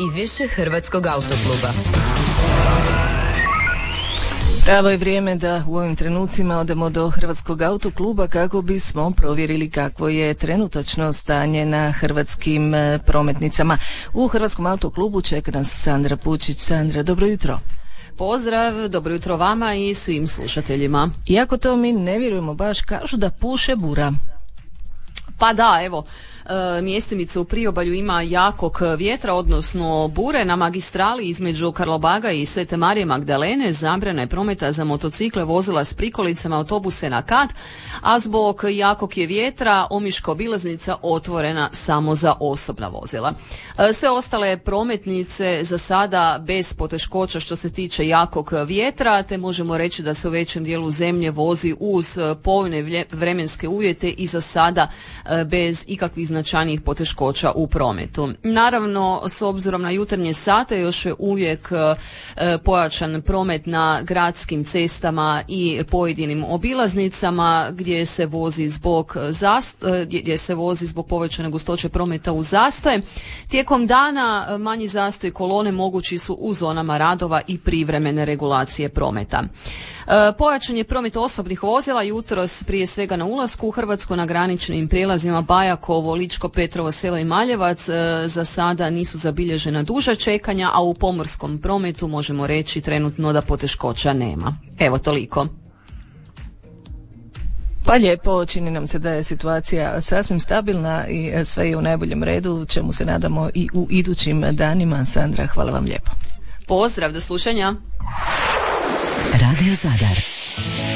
Izvješće Hrvatskog autokluba. Pravo je vrijeme da u ovim trenucima odemo do Hrvatskog autokluba kako bismo provjerili kakvo je trenutačno stanje na hrvatskim prometnicama. U Hrvatskom autoklubu čeka nas Sandra Pučić. Sandra, dobro jutro. Pozdrav, dobro jutro vama i svim slušateljima. Iako to mi ne vjerujemo baš, kažu da puše bura. Pa da, evo, mjestimica u priobalju ima jakog vjetra, odnosno bure. Na magistrali između Karlobaga i Svete Marije Magdalene zabrana je prometa za motocikle, vozila s prikolicama, autobuse na kat, a zbog jakog je vjetra omiška obilaznica otvorena samo za osobna vozila. Sve ostale prometnice za sada bez poteškoća što se tiče jakog vjetra, te možemo reći da se u većem dijelu zemlje vozi uz povoljne vremenske uvjete i za sada bez ikakvih značajnijih poteškoća u prometu. Naravno, s obzirom na jutarnje sate još je uvijek pojačan promet na gradskim cestama i pojedinim obilaznicama gdje se vozi zbog povećane gustoće prometa u zastoje. Tijekom dana manji zastoj kolone mogući su u zonama radova i privremene regulacije prometa. Pojačan je promet osobnih vozila jutros prije svega na ulasku u Hrvatsku na graničnim prijelazima Bajakovo, Ličko, Petrovo Selo i Maljevac. Za sada nisu zabilježena duža čekanja, a u pomorskom prometu možemo reći trenutno da poteškoća nema. Evo toliko. Pa lijepo, čini nam se da je situacija sasvim stabilna i sve je u najboljem redu, čemu se nadamo i u idućim danima. Sandra, hvala vam lijepo. Pozdrav, do slušanja. Radio Zadar.